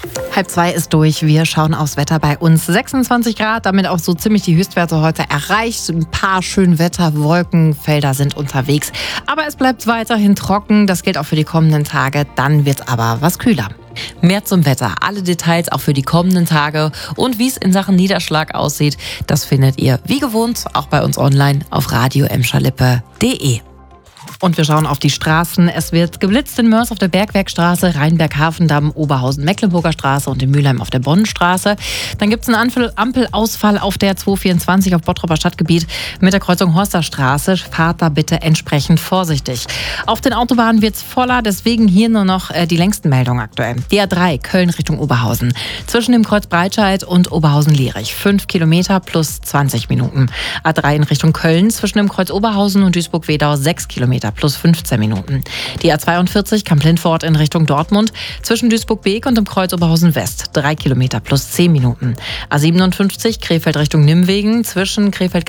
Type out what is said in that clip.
1:30 ist durch. Wir schauen aufs Wetter bei uns. 26 Grad, damit auch so ziemlich die Höchstwerte heute erreicht. Ein paar Schönwetterwolkenfelder sind unterwegs. Aber es bleibt weiterhin trocken. Das gilt auch für die kommenden Tage. Dann wird es aber was kühler. Mehr zum Wetter, alle Details auch für die kommenden Tage und wie es in Sachen Niederschlag aussieht, das findet ihr wie gewohnt auch bei uns online auf radio-emscherlippe.de. Und wir schauen auf die Straßen. Es wird geblitzt in Mörs auf der Bergwerkstraße, Rheinberg-Hafendamm, Oberhausen-Mecklenburger Straße und in Mülheim auf der Bonnenstraße. Dann gibt es einen Ampelausfall auf der 224 auf Bottroper Stadtgebiet mit der Kreuzung Horsterstraße. Fahrt da bitte entsprechend vorsichtig. Auf den Autobahnen wird es voller, deswegen hier nur noch die längsten Meldungen aktuell. Die A3 Köln Richtung Oberhausen. Zwischen dem Kreuz Breitscheid und Oberhausen-Lierich. 5 Kilometer plus 20 Minuten. A3 in Richtung Köln zwischen dem Kreuz Oberhausen und Duisburg-Wedau 6 Kilometer plus 15 Minuten. Die A42 Kamp-Lindfort in Richtung Dortmund zwischen Duisburg-Beek und dem Kreuz Oberhausen West 3 Kilometer plus 10 Minuten. A57 Krefeld Richtung Nimwegen zwischen Krefeld